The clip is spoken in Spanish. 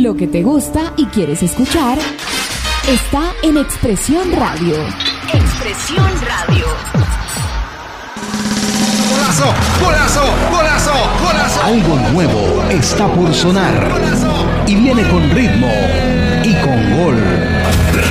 Lo que te gusta y quieres escuchar está en Expresión Radio. Expresión Radio. ¡Golazo! ¡Golazo! ¡Golazo! ¡Golazo! Algo nuevo está por sonar. ¡Golazo! Y viene con ritmo y con gol.